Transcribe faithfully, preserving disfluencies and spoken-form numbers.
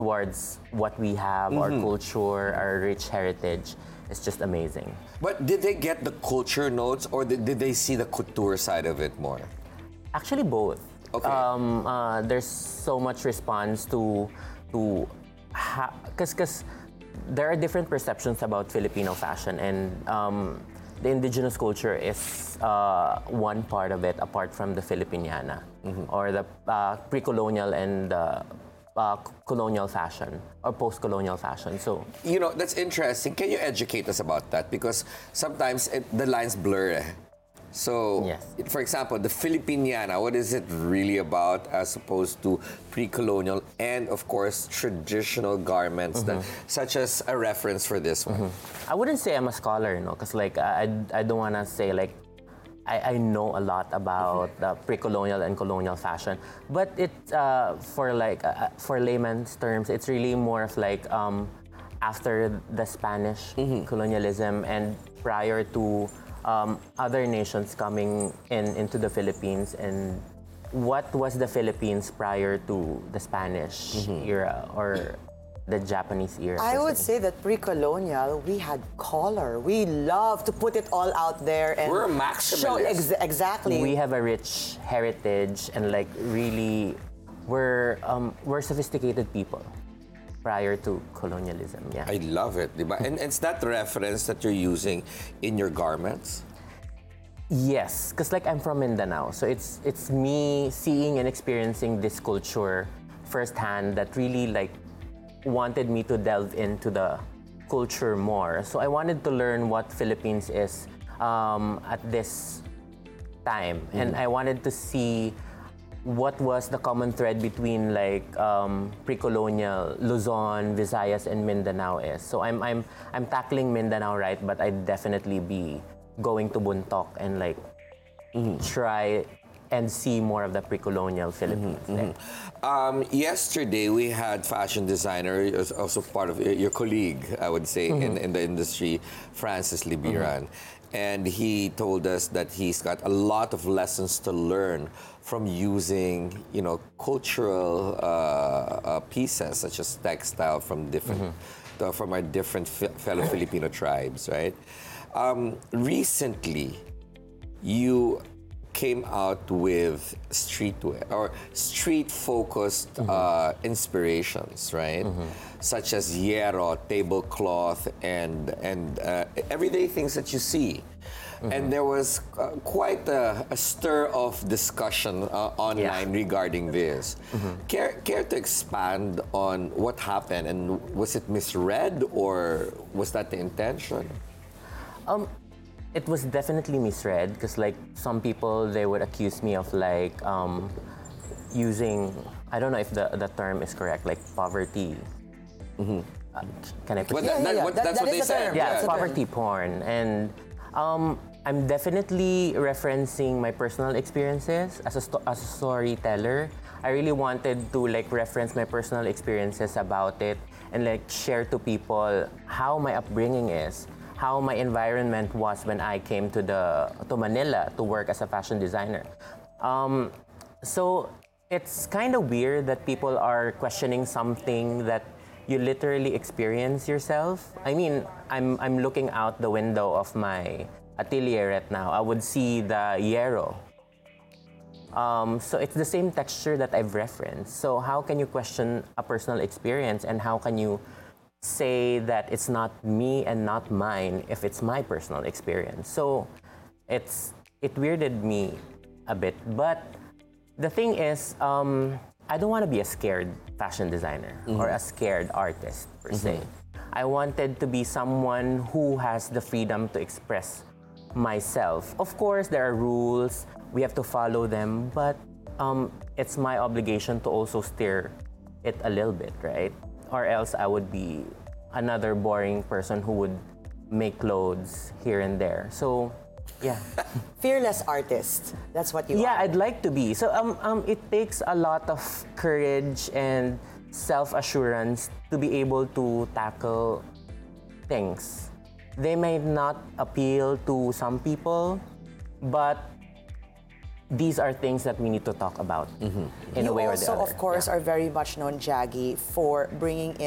towards what we have, our culture, our rich heritage. It's just amazing. But did they get the culture notes, or did, did they see the couture side of it more? Actually, both. Okay. Um, uh, there's so much response to to because because there are different perceptions about Filipino fashion, and um, the indigenous culture is uh, one part of it, apart from the Filipiniana or the uh, pre-colonial and uh, uh, colonial fashion or post-colonial fashion. So You know, that's interesting. Can you educate us about that? Because sometimes it, the lines blur. eh. So, Yes. for example, the Filipiniana, what is it really about as opposed to pre-colonial and, of course, traditional garments, that, such as a reference for this one? I wouldn't say I'm a scholar, you know, because like I, I don't want to say like I, I know a lot about uh, pre-colonial and colonial fashion, but it uh, for like uh, for layman's terms, it's really more of like um, after the Spanish colonialism and prior to um, other nations coming in into the Philippines, and what was the Philippines prior to the Spanish era or the Japanese era? I per would se. say that pre-colonial, we had color. We love to put it all out there and We're show maximalists. ex- exactly. We have a rich heritage, and like really, we're um, we're sophisticated people prior to colonialism. Yeah. I love it, diba? And it's that reference that you're using in your garments. Yes, because like I'm from Mindanao, so it's it's me seeing and experiencing this culture firsthand that really like wanted me to delve into the culture more. So I wanted to learn what Philippines is um, at this time, and I wanted to see what was the common thread between like um, pre-colonial Luzon, Visayas, and Mindanao is. So I'm I'm I'm tackling Mindanao right, but I'd definitely be going to Buntok and like try and see more of the pre-colonial Philippines there. Um, yesterday, we had fashion designer, is also part of your colleague, I would say, in, in the industry, Francis Libiran. And he told us that he's got a lot of lessons to learn from using, you know, cultural uh, uh, pieces such as textile from different, uh, from our different fi- fellow Filipino tribes, right? Um, recently, you came out with streetwear or street-focused uh, inspirations, right? Such as yero, tablecloth, and and uh, everyday things that you see. And there was uh, quite a, a stir of discussion uh, online regarding this. Care, care to expand on what happened, and was it misread or was that the intention? Um, it was definitely misread because like some people they would accuse me of like um, using I don't know if the the term is correct, like poverty. Uh, can I? Well, proceed? that- that- yeah, what- that- that's that what is they the term. said. Yeah, That's it's the term. poverty porn, and um, I'm definitely referencing my personal experiences as a sto- as a storyteller. I really wanted to like reference my personal experiences about it and like share to people how my upbringing is, how my environment was when I came to the to Manila to work as a fashion designer. Um, so it's kind of weird that people are questioning something that you literally experience yourself. I mean, I'm I'm looking out the window of my atelier right now. I would see the yero. Um, so it's the same texture that I've referenced. So how can you question a personal experience, and how can you say that it's not me and not mine if it's my personal experience? So it's it weirded me a bit. But the thing is, um, I don't want to be a scared fashion designer or a scared artist per se. I wanted to be someone who has the freedom to express myself. Of course, there are rules, we have to follow them, but um, it's my obligation to also steer it a little bit, right? Or else I would be another boring person who would make clothes here and there. So, yeah. Fearless artist. That's what you Yeah, are. I'd like to be. So um, um, it takes a lot of courage and self-assurance to be able to tackle things. They may not appeal to some people, but these are things that we need to talk about in You a way or the also, other. of course, Yeah. are very much known, Jaggy, for bringing in